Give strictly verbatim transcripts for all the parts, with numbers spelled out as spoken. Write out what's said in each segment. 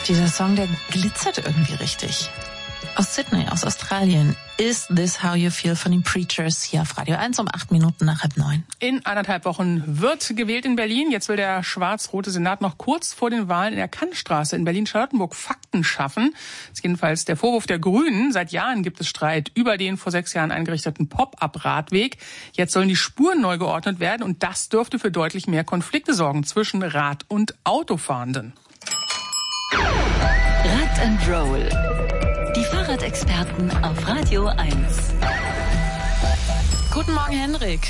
Dieser Song, der glitzert irgendwie richtig. Aus Sydney, aus Australien. Is This How You Feel von den Preachers hier auf Radio eins um acht Minuten nach halb neun. In anderthalb Wochen wird gewählt in Berlin. Jetzt will der schwarz-rote Senat noch kurz vor den Wahlen in der Kantstraße in Berlin-Charlottenburg Fakten schaffen. Das ist jedenfalls der Vorwurf der Grünen. Seit Jahren gibt es Streit über den vor sechs Jahren eingerichteten Pop-up-Radweg. Jetzt sollen die Spuren neu geordnet werden und das dürfte für deutlich mehr Konflikte sorgen zwischen Rad- und Autofahrenden. Rad and Roll. Die Fahrradexperten auf Radio eins. Guten Morgen, Henrik.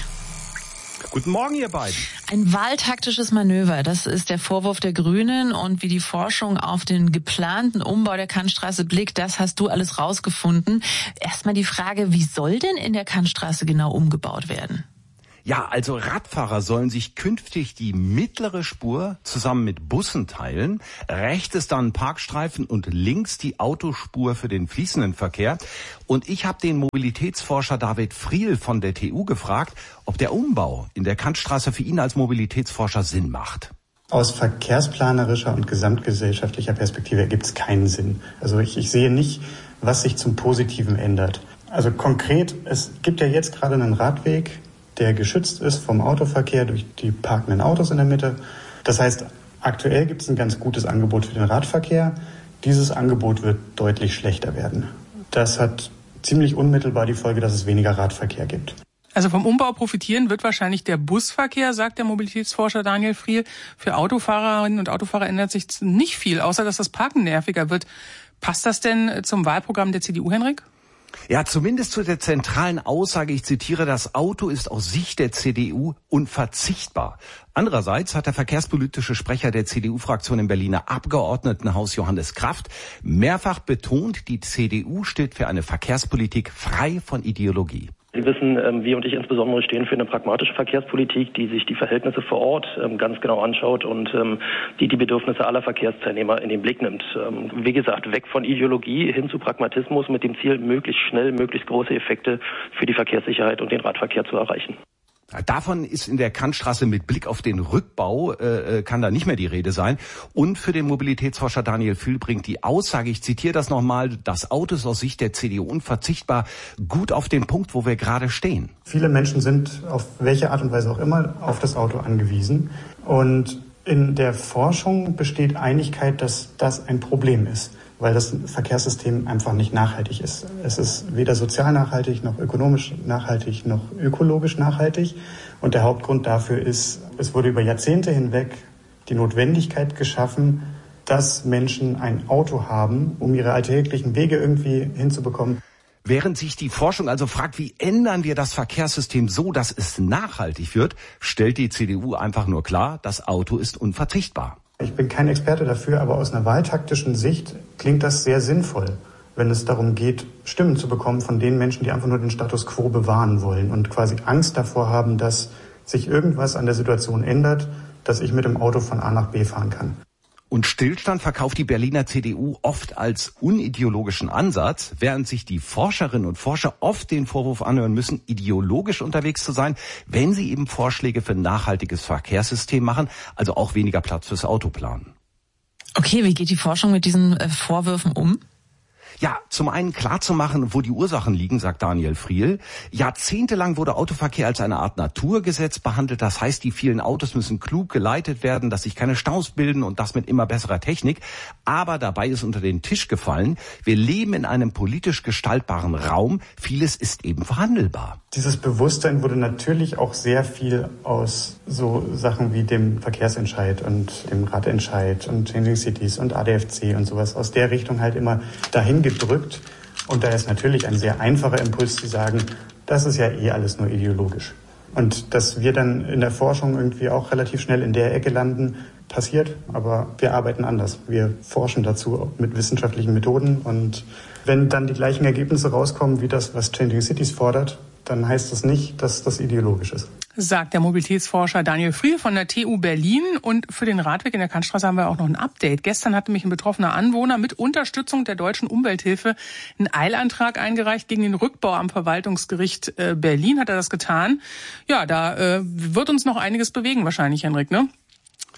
Guten Morgen, ihr beiden. Ein wahltaktisches Manöver, das ist der Vorwurf der Grünen. Und wie die Forschung auf den geplanten Umbau der Kantstraße blickt, das hast du alles rausgefunden. Erstmal die Frage, wie soll denn in der Kantstraße genau umgebaut werden? Ja, also Radfahrer sollen sich künftig die mittlere Spur zusammen mit Bussen teilen. Rechts ist dann ein Parkstreifen und links die Autospur für den fließenden Verkehr. Und ich habe den Mobilitätsforscher David Friel von der T U gefragt, ob der Umbau in der Kantstraße für ihn als Mobilitätsforscher Sinn macht. Aus verkehrsplanerischer und gesamtgesellschaftlicher Perspektive ergibt es keinen Sinn. Also ich, ich sehe nicht, was sich zum Positiven ändert. Also konkret, es gibt ja jetzt gerade einen Radweg, der geschützt ist vom Autoverkehr durch die parkenden Autos in der Mitte. Das heißt, aktuell gibt es ein ganz gutes Angebot für den Radverkehr. Dieses Angebot wird deutlich schlechter werden. Das hat ziemlich unmittelbar die Folge, dass es weniger Radverkehr gibt. Also vom Umbau profitieren wird wahrscheinlich der Busverkehr, sagt der Mobilitätsforscher Daniel Friel. Für Autofahrerinnen und Autofahrer ändert sich nicht viel, außer dass das Parken nerviger wird. Passt das denn zum Wahlprogramm der C D U, Henrik? Ja, zumindest zu der zentralen Aussage, ich zitiere, das Auto ist aus Sicht der C D U unverzichtbar. Andererseits hat der verkehrspolitische Sprecher der C D U-Fraktion im Berliner Abgeordnetenhaus Johannes Kraft mehrfach betont, die C D U steht für eine Verkehrspolitik frei von Ideologie. Sie wissen, wir und ich insbesondere stehen für eine pragmatische Verkehrspolitik, die sich die Verhältnisse vor Ort ganz genau anschaut und die die Bedürfnisse aller Verkehrsteilnehmer in den Blick nimmt. Wie gesagt, weg von Ideologie hin zu Pragmatismus mit dem Ziel, möglichst schnell, möglichst große Effekte für die Verkehrssicherheit und den Radverkehr zu erreichen. Davon ist in der Kantstraße mit Blick auf den Rückbau, äh, kann da nicht mehr die Rede sein. Und für den Mobilitätsforscher Daniel Friel bringt die Aussage, ich zitiere das nochmal, das Auto ist aus Sicht der C D U unverzichtbar, gut auf den Punkt, wo wir gerade stehen. Viele Menschen sind auf welche Art und Weise auch immer auf das Auto angewiesen. Und in der Forschung besteht Einigkeit, dass das ein Problem ist, weil das Verkehrssystem einfach nicht nachhaltig ist. Es ist weder sozial nachhaltig, noch ökonomisch nachhaltig, noch ökologisch nachhaltig. Und der Hauptgrund dafür ist, es wurde über Jahrzehnte hinweg die Notwendigkeit geschaffen, dass Menschen ein Auto haben, um ihre alltäglichen Wege irgendwie hinzubekommen. Während sich die Forschung also fragt, wie ändern wir das Verkehrssystem so, dass es nachhaltig wird, stellt die C D U einfach nur klar, das Auto ist unverzichtbar. Ich bin kein Experte dafür, aber aus einer wahltaktischen Sicht klingt das sehr sinnvoll, wenn es darum geht, Stimmen zu bekommen von den Menschen, die einfach nur den Status quo bewahren wollen und quasi Angst davor haben, dass sich irgendwas an der Situation ändert, dass ich mit dem Auto von A nach B fahren kann. Und Stillstand verkauft die Berliner C D U oft als unideologischen Ansatz, während sich die Forscherinnen und Forscher oft den Vorwurf anhören müssen, ideologisch unterwegs zu sein, wenn sie eben Vorschläge für ein nachhaltiges Verkehrssystem machen, also auch weniger Platz fürs Auto planen. Okay, wie geht die Forschung mit diesen äh, Vorwürfen um? Ja, zum einen klarzumachen, wo die Ursachen liegen, sagt Daniel Friel. Jahrzehntelang wurde Autoverkehr als eine Art Naturgesetz behandelt. Das heißt, die vielen Autos müssen klug geleitet werden, dass sich keine Staus bilden und das mit immer besserer Technik. Aber dabei ist unter den Tisch gefallen, wir leben in einem politisch gestaltbaren Raum. Vieles ist eben verhandelbar. Dieses Bewusstsein wurde natürlich auch sehr viel aus so Sachen wie dem Verkehrsentscheid und dem Radentscheid und Changing Cities und A D F C und sowas aus der Richtung halt immer dahin gedrückt. Und da ist natürlich ein sehr einfacher Impuls zu sagen, das ist ja eh alles nur ideologisch. Und dass wir dann in der Forschung irgendwie auch relativ schnell in der Ecke landen, passiert. Aber wir arbeiten anders. Wir forschen dazu mit wissenschaftlichen Methoden. Und wenn dann die gleichen Ergebnisse rauskommen wie das, was Changing Cities fordert, dann heißt das nicht, dass das ideologisch ist. Sagt der Mobilitätsforscher Daniel Friel von der T U Berlin. Und für den Radweg in der Kantstraße haben wir auch noch ein Update. Gestern hatte mich ein betroffener Anwohner mit Unterstützung der Deutschen Umwelthilfe einen Eilantrag eingereicht gegen den Rückbau am Verwaltungsgericht Berlin. Hat er das getan? Ja, da äh, wird uns noch einiges bewegen wahrscheinlich, Henrik, ne?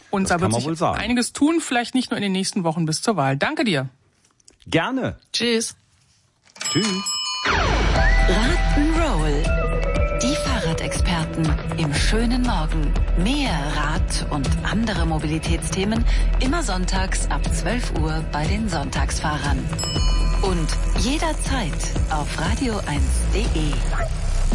Und das da kann wird man sich wohl sagen. einiges tun, vielleicht nicht nur in den nächsten Wochen bis zur Wahl. Danke dir. Gerne. Tschüss. Tschüss. Rock'n'Roll. Die Fahrradexperten im schönen Morgen. Mehr Rad und andere Mobilitätsthemen immer sonntags ab zwölf Uhr bei den Sonntagsfahrern. Und jederzeit auf radio eins punkt de.